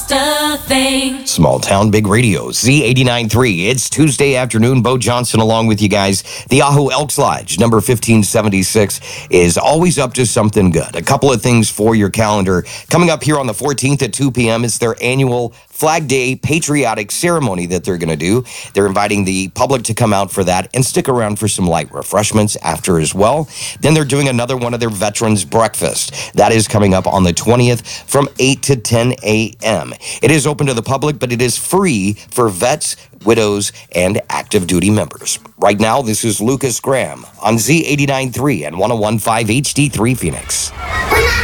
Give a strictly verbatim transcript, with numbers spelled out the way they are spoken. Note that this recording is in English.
cost a thing. Small Town Big Radio, Z eighty-nine point three. It's Tuesday afternoon. Bo Johnson along with you guys. The Ahu Elks Lodge, number fifteen seventy-six, is always up to something good. A couple of things for your calendar. Coming up here on the fourteenth at two p.m. is their annual Flag Day patriotic ceremony that they're going to do. They're inviting the public to come out for that and stick around for some light refreshments after as well. Then they're doing another one of their Veterans Breakfast. That is coming up on the twentieth from eight to ten a.m. It is open to the public, but it is free for vets, widows, and active duty members. Right now, this is Lucas Graham on Z eighty-nine point three and one oh one point five H D three Phoenix.